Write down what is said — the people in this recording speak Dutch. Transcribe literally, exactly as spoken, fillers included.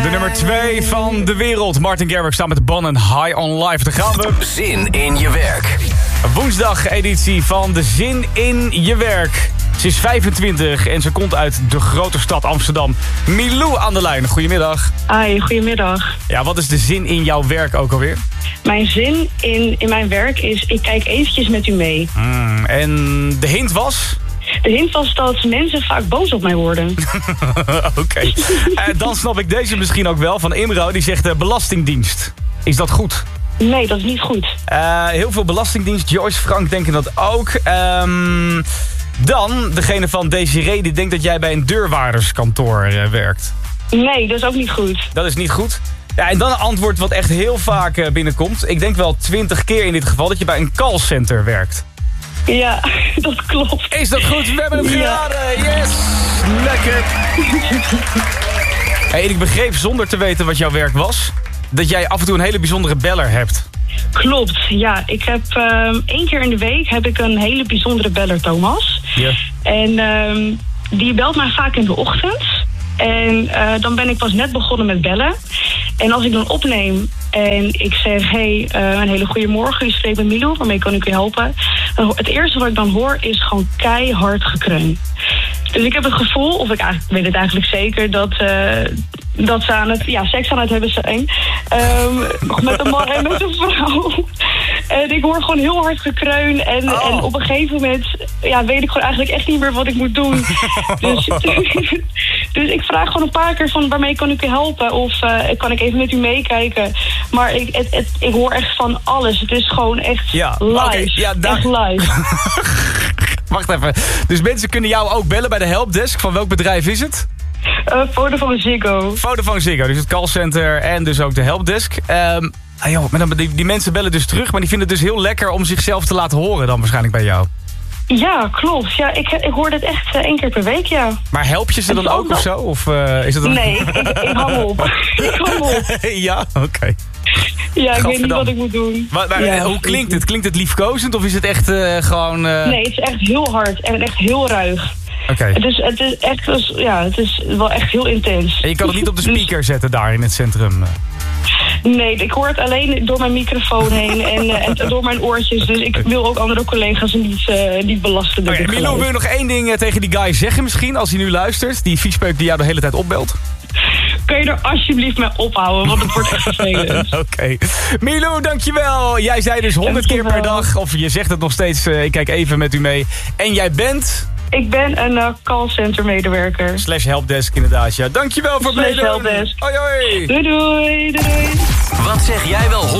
De nummer twee van de wereld. Martin Garrix staat met Bon en High on Life. Daar gaan we. Zin in je werk. Woensdag editie van de Zin in je werk. Ze is vijfentwintig en ze komt uit de grote stad Amsterdam. Milou aan de lijn, goedemiddag. Hi, goedemiddag. Ja, wat is de zin in jouw werk ook alweer? Mijn zin in, in mijn werk is, ik kijk eventjes met u mee. Hmm, en de hint was? De hint was dat mensen vaak boos op mij worden. Oké. Okay. uh, dan snap ik deze misschien ook wel van Imro. Die zegt uh, belastingdienst. Is dat goed? Nee, dat is niet goed. Uh, heel veel belastingdienst. Joyce, Frank denken dat ook. Um, dan degene van Desiree die denkt dat jij bij een deurwaarderskantoor uh, werkt. Nee, dat is ook niet goed. Dat is niet goed. Ja, en dan een antwoord wat echt heel vaak uh, binnenkomt. Ik denk wel twintig keer in dit geval dat je bij een callcenter werkt. Ja, dat klopt. Is dat goed? We hebben hem geraden. Ja. Yes! Lekker. Hey, en ik begreep zonder te weten wat jouw werk was, dat jij af en toe een hele bijzondere beller hebt. Klopt, ja. Ik heb um, één keer in de week heb ik een hele bijzondere beller, Thomas. Ja. En um, die belt mij vaak in de ochtend. En uh, dan ben ik pas net begonnen met bellen. En als ik dan opneem en ik zeg, hey, uh, een hele goede morgen, u spreekt met Milou, waarmee kan ik u helpen? Dan, het eerste wat ik dan hoor is gewoon keihard gekreun. Dus ik heb het gevoel, of ik eigenlijk, weet het eigenlijk zeker, dat, uh, dat ze aan het, ja, seks aan het hebben zijn. Um, met een man en met een vrouw. En ik hoor gewoon heel hard gekreun. En, oh. en op een gegeven moment ja, weet ik gewoon eigenlijk echt niet meer wat ik moet doen. Dus, dus ik vraag gewoon een paar keer van waarmee kan ik u helpen? Of uh, kan ik even met u meekijken? Maar ik, het, het, ik hoor echt van alles. Het is gewoon echt ja, live. Okay, ja, daar... Echt live. Wacht even. Dus mensen kunnen jou ook bellen bij de helpdesk. Van welk bedrijf is het? Uh, Vodafone Ziggo. Vodafone Ziggo, dus het callcenter en dus ook de helpdesk. Um, ah joh, maar dan, die, die mensen bellen dus terug, maar die vinden het dus heel lekker om zichzelf te laten horen dan waarschijnlijk bij jou. Ja, klopt. Ja, ik, ik hoor dit echt uh, één keer per week, ja. Maar help je ze dan ook, ook of zo? Of, uh, is het een... Nee, ik, ik, ik hang op. Ik hang op. Ja, oké. Okay. Ja, ik weet niet wat ik moet doen. Maar, maar ja, hoe klinkt het? Klinkt het liefkozend of is het echt uh, gewoon... Uh... Nee, het is echt heel hard en echt heel ruig. Oké. Okay. Het is, het is echt, ja, het is wel echt heel intens. En je kan het niet op de speaker dus... zetten daar in het centrum? Nee, ik hoor het alleen door mijn microfoon heen en, uh, en door mijn oortjes. Dus ik wil ook andere collega's niet, uh, niet belasten. Okay, Milou, wil je nog één ding uh, tegen die guy zeggen misschien, als hij nu luistert? Die viespeuk die jou de hele tijd opbelt? Kun je er alsjeblieft mee ophouden, want het wordt echt vervelend. Oké. Okay. Milou, dankjewel. Jij zei dus honderd keer per dag, of je zegt het nog steeds, uh, ik kijk even met u mee. En jij bent... Ik ben een uh, callcenter medewerker. Slash helpdesk inderdaad, ja. Dankjewel voor het meedoen. Slash helpdesk. Hoi hoi. Doei doei. Doei doei. Wat zeg jij wel